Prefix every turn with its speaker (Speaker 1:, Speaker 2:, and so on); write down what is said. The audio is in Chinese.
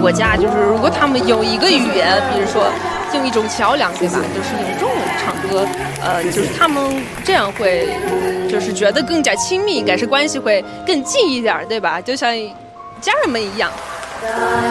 Speaker 1: 国家，就是如果他们有一个语言，比如说用一种桥梁，对吧？就是用中文唱歌，就是他们这样会，就是觉得更加亲密，应该是关系会更近一点，对吧？就像家人们一样。